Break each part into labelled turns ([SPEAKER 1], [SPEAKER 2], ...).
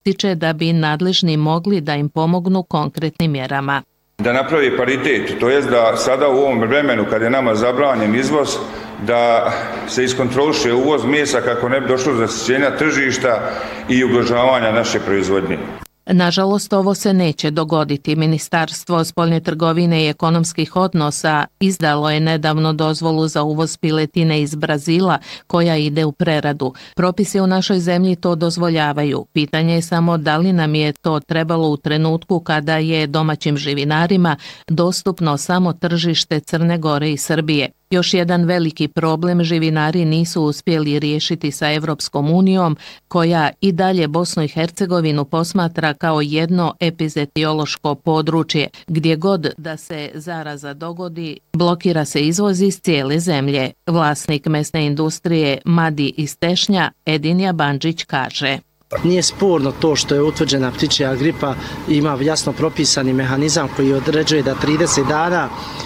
[SPEAKER 1] ističe da bi nadležni mogli da im pomognu konkretnim mjerama.
[SPEAKER 2] Da napravi paritet, to jest da sada u ovom vremenu kad je nama zabranjen izvoz, da se iskontroliše uvoz mesa kako ne bi došlo do zasićenja tržišta i ugrožavanja naše proizvodnje.
[SPEAKER 1] Nažalost, ovo se neće dogoditi. Ministarstvo spoljne trgovine i ekonomskih odnosa izdalo je nedavno dozvolu za uvoz piletine iz Brazila koja ide u preradu. Propisi u našoj zemlji to dozvoljavaju. Pitanje je samo da li nam je to trebalo u trenutku kada je domaćim živinarima dostupno samo tržište Crne Gore i Srbije. Još jedan veliki problem živinari nisu uspjeli riješiti sa Evropskom unijom, koja i dalje Bosnu i Hercegovinu posmatra kao jedno epizetiološko područje. Gdje god da se zaraza dogodi, blokira se izvoz iz cijele zemlje. Vlasnik mesne industrije Madi iz Tešnja, Edinja Bandžić, kaže:
[SPEAKER 3] Nije sporno to što je utvrđena ptičja gripa, ima jasno propisani mehanizam koji određuje da 30 dana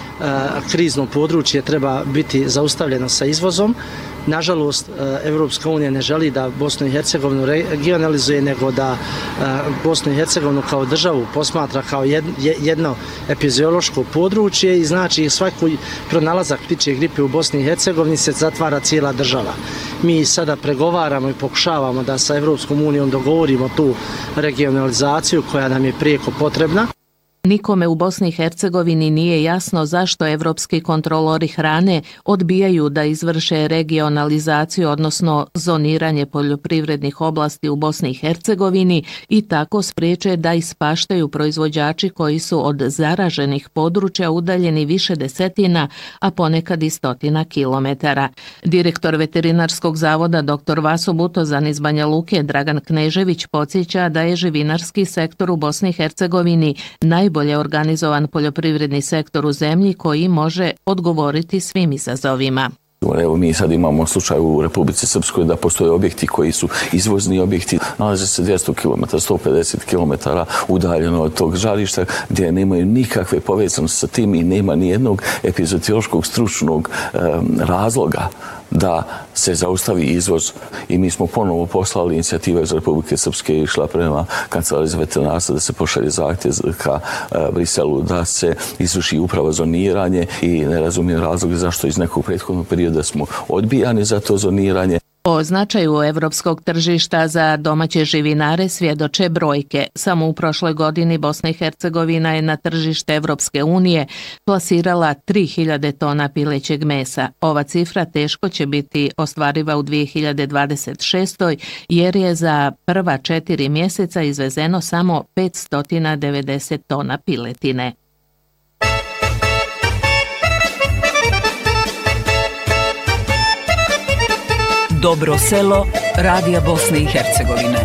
[SPEAKER 3] krizno područje treba biti zaustavljeno sa izvozom. Nažalost, Evropska unija ne želi da Bosnu i Hercegovinu regionalizuje, nego da Bosnu i Hercegovinu kao državu posmatra kao jedno epizetiološko područje i znači svaki pronalazak ptičje gripe u Bosni i Hercegovini se zatvara cijela država. Mi sada pregovaramo i pokušavamo da sa Evropskom unijom dogovorimo tu regionalizaciju koja nam je prijeko potrebna.
[SPEAKER 1] Nikome u Bosni i Hercegovini nije jasno zašto evropski kontrolori hrane odbijaju da izvrše regionalizaciju, odnosno zoniranje poljoprivrednih oblasti u Bosni i Hercegovini i tako spriječe da ispaštaju proizvođači koji su od zaraženih područja udaljeni više desetina, a ponekad i stotina kilometara. Direktor Veterinarskog zavoda dr. Vaso Butozan iz Banja Luke Dragan Knežević podsjeća da je živinarski sektor u Bosni i Hercegovini najbolje organizovan poljoprivredni sektor u zemlji koji može odgovoriti svim izazovima.
[SPEAKER 4] Evo mi sad imamo slučaj u Republici Srpskoj da postoje objekti koji su izvozni objekti, nalaze se 200 km, 150 km udaljeno od tog žarišta gdje nemaju nikakve povezanosti sa tim i nema ni jednog epizetiološkog stručnog razloga da se zaustavi izvoz. I mi smo ponovo poslali inicijativu iz Republike Srpske išla prema Kancelariji za veterinarstvo da se pošalje zahtjev ka Briselu da se izvrši upravo zoniranje i ne razumijem razloga zašto iz nekog prethodnog perioda smo odbijani za to zoniranje.
[SPEAKER 1] O značaju evropskog tržišta za domaće živinare svjedoče brojke. Samo u prošloj godini Bosna i Hercegovina je na tržište Evropske unije plasirala 3000 tona pilećeg mesa. Ova cifra teško će biti ostvariva u 2026. jer je za prva 4 mjeseca izvezeno samo 590 tona piletine.
[SPEAKER 5] Dobro selo, Radija Bosne i Hercegovine.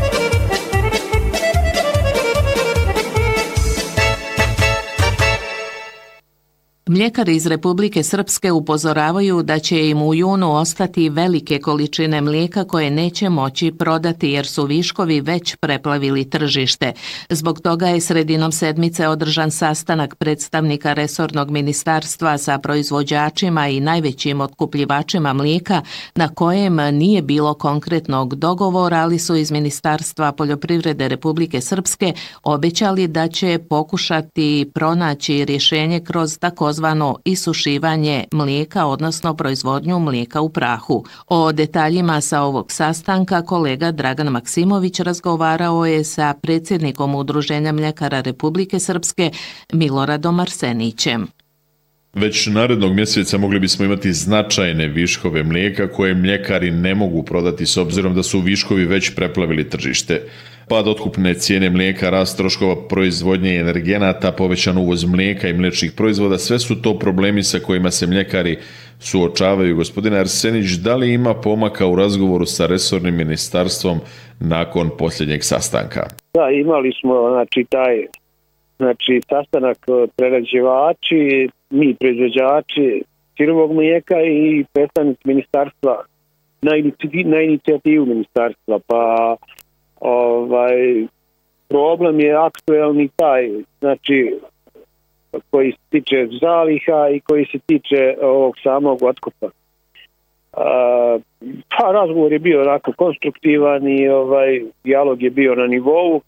[SPEAKER 1] Mljekari iz Republike Srpske upozoravaju da će im u junu ostati velike količine mlijeka koje neće moći prodati jer su viškovi već preplavili tržište. Zbog toga je sredinom sedmice održan sastanak predstavnika resornog ministarstva sa proizvođačima i najvećim otkupljivačima mlijeka na kojem nije bilo konkretnog dogovora, ali su iz Ministarstva poljoprivrede Republike Srpske obećali da će pokušati pronaći rješenje kroz takozvano isušivanje mlijeka, odnosno proizvodnju mlijeka u prahu. O detaljima sa ovog sastanka kolega Dragan Maksimović razgovarao je sa predsjednikom Udruženja mljekara Republike Srpske Miloradom Arsenićem.
[SPEAKER 6] Već narednog mjeseca mogli bismo imati značajne viškove mlijeka koje mljekari ne mogu prodati s obzirom da su viškovi već preplavili tržište. Pad otkupne cijene mlijeka, rast troškova proizvodnje i energenata, povećan uvoz mlijeka i mliječnih proizvoda, sve su to problemi sa kojima se mljekari suočavaju. Gospodine Arsenić, da li ima pomaka u razgovoru sa resornim ministarstvom nakon posljednjeg sastanka?
[SPEAKER 7] Da, imali smo taj sastanak prerađivači, mi proizvođači sirovog mlijeka i predstavnici ministarstva na inicijativu ministarstva, pa problem je aktuelni taj, koji se tiče zaliha i koji se tiče ovog samog otkupa. Pa razgovor je bio onako konstruktivan i dijalog je bio na nivou.